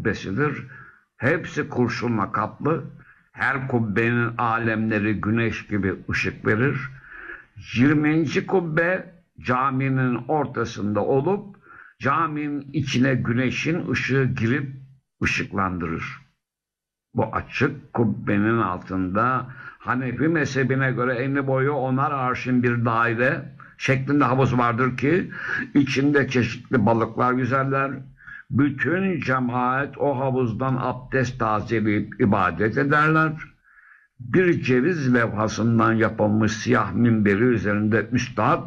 kubbesidir. Hepsi kurşunla kaplı. Her kubbenin alemleri güneş gibi ışık verir. 20. kubbe caminin ortasında olup caminin içine güneşin ışığı girip ışıklandırır. Bu açık kubbenin altında Hanefi mezhebine göre enli boyu 10'ar arşın bir daire şeklinde havuz vardır ki içinde çeşitli balıklar yüzerler. Bütün cemaat o havuzdan abdest tazeleyip ibadet ederler. Bir ceviz levhasından yapılmış siyah minberi üzerinde üstad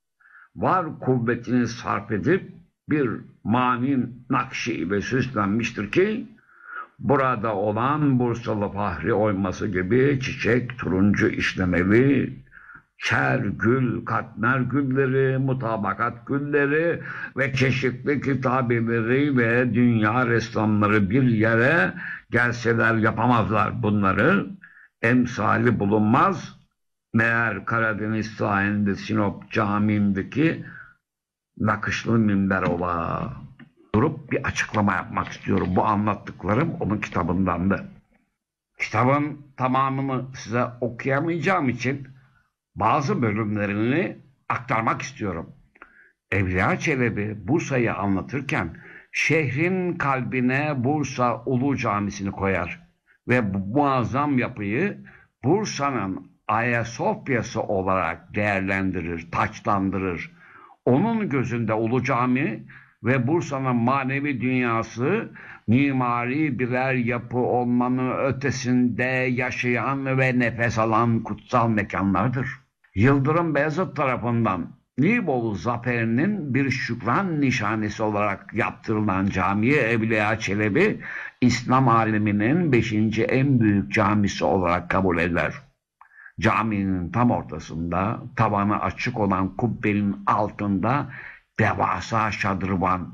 var kuvvetini sarf edip bir manin nakşi ile süslenmiştir ki burada olan Bursalı Fahri oyması gibi çiçek, turuncu işlemeli, çer gül, katmer gülleri, mutabakat gülleri ve çeşitli kitabeleri ve dünya ressamları bir yere gelseler yapamazlar bunları. Emsali bulunmaz. Meğer Karadeniz sahilinde Sinop Camii'ndeki nakışlı minber ola. Durup bir açıklama yapmak istiyorum. Bu anlattıklarım onun kitabındandı. Kitabın tamamını size okuyamayacağım için bazı bölümlerini aktarmak istiyorum. Evliya Çelebi Bursa'yı anlatırken şehrin kalbine Bursa Ulu Camisi'ni koyar ve bu muazzam yapıyı Bursa'nın Ayasofya'sı olarak değerlendirir, taçlandırır. Onun gözünde Ulu Cami ve Bursa'nın manevi dünyası mimari birer yapı olmanın ötesinde yaşayan ve nefes alan kutsal mekanlardır. Yıldırım Beyazıt tarafından Nibolu zaferinin bir şükran nişanesi olarak yaptırılan camiye Evliya Çelebi, İslam aleminin 5. en büyük camisi olarak kabul eder. Caminin tam ortasında, tavanı açık olan kubbenin altında devasa şadırvan,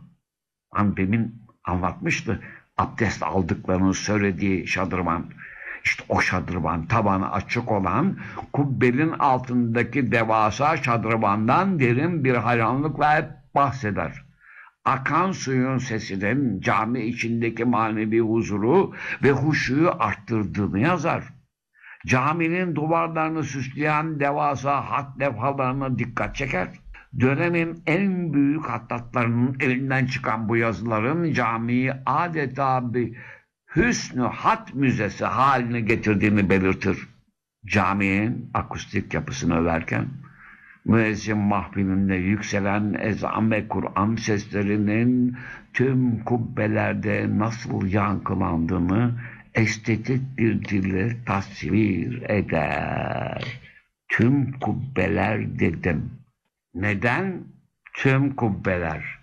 demin anlatmıştı, abdest aldıklarını söylediği şadırvan. İşte o şadırvan, tavanı açık olan kubbenin altındaki devasa şadırvandan derin bir hayranlıkla hep bahseder. Akan suyun sesinin cami içindeki manevi huzuru ve huşuyu arttırdığını yazar. Caminin duvarlarını süsleyen devasa hat levhalarına dikkat çeker. Dönemin en büyük hattatlarının elinden çıkan bu yazıların camiyi adeta bir hüsnü hat müzesi haline getirdiğini belirtir. Caminin akustik yapısını överken müezzin mahfilinde yükselen ezan ve Kur'an seslerinin tüm kubbelerde nasıl yankılandığını estetik bir dille tasvir eder. Tüm kubbeler dedim. Neden tüm kubbeler?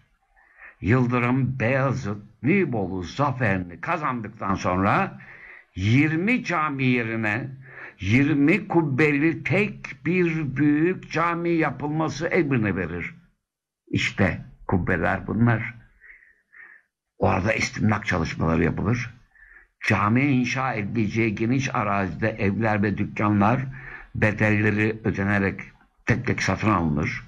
Yıldırım Beyazıt Nibolu zaferini kazandıktan sonra 20 cami yerine 20 kubbeli tek bir büyük cami yapılması emrini verir. İşte kubbeler bunlar. Orada istimlak çalışmaları yapılır. Cami inşa edileceği geniş arazide evler ve dükkanlar bedelleri ödenerek tek tek satın alınır.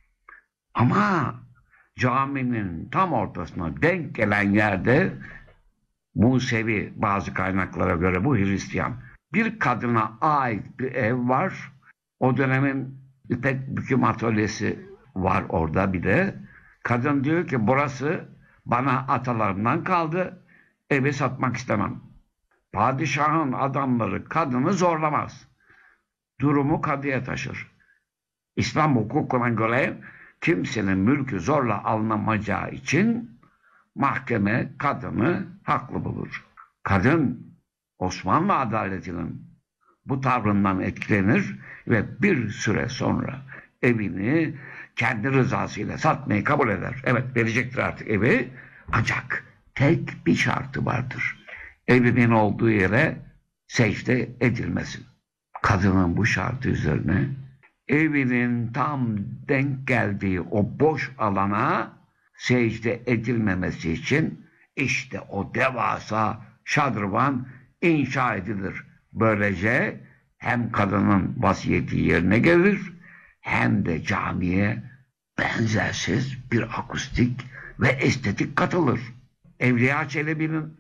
Ama caminin tam ortasına denk gelen yerde Musevi, bazı kaynaklara göre bu Hristiyan, bir kadına ait bir ev var. O dönemin İpek büküm atölyesi var orada bir de. Kadın diyor ki burası bana atalarımdan kaldı. Evi satmak istemem. Padişahın adamları kadını zorlamaz. Durumu kadıya taşır. İslam hukukuna göre kimsenin mülkü zorla alınamayacağı için mahkeme kadını haklı bulur. Kadın Osmanlı adaletinin bu tavrından etkilenir ve bir süre sonra evini kendi rızasıyla satmayı kabul eder. Evet, verecektir artık evi, ancak tek bir şartı vardır. Evinin olduğu yere secde edilmesin. Kadının bu şartı üzerine evinin tam denk geldiği o boş alana secde edilmemesi için işte o devasa şadırvan inşa edilir. Böylece hem kadının vasiyeti yerine gelir hem de camiye benzersiz bir akustik ve estetik katılır. Evliya Çelebi'nin